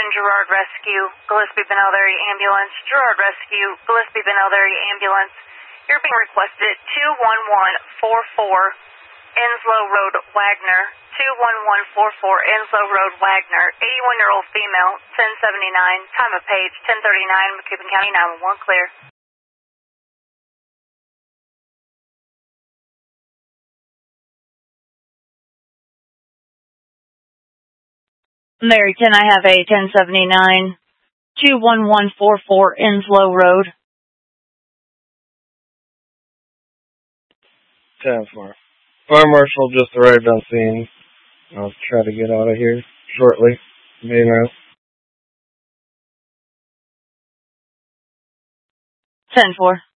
Gerard Rescue, Gillespie Benel area ambulance. Gerard Rescue, Gillespie Benel area ambulance. You're being requested at 21144 Enslow Road, Wagner. 21144 Enslow Road, Wagner. 81-year-old female, 1079. Time of page 1039, McCubbin County 911 clear. Mary, can I have a 1079, 21144 Enslow Road? 10-4. Fire Marshal just arrived on scene. I'll try to get out of here shortly. May now. 10-4.